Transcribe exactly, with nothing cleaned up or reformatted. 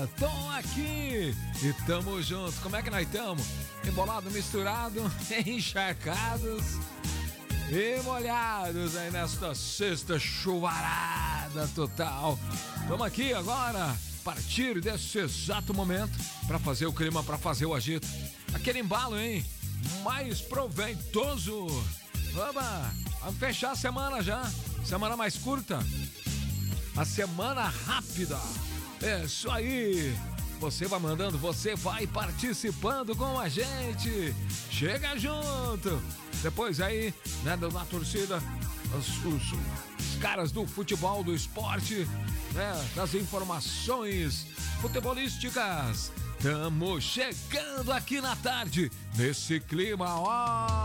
tô aqui e tamo junto. Como é que nós tamo? Embolado, misturado, encharcados e molhados aí nesta sexta chuvarada total. Tamo aqui agora, a partir desse exato momento, pra fazer o clima, pra fazer o agito. Aquele embalo, hein? Mais proveitoso. Vamos, vamos fechar a semana já. Semana mais curta. A semana rápida. É isso aí. Você vai mandando, você vai participando com a gente. Chega junto. Depois aí, né, na torcida, os, os, os caras do futebol, do esporte, né, das informações futebolísticas. Tamo chegando aqui na tarde, nesse clima, ó.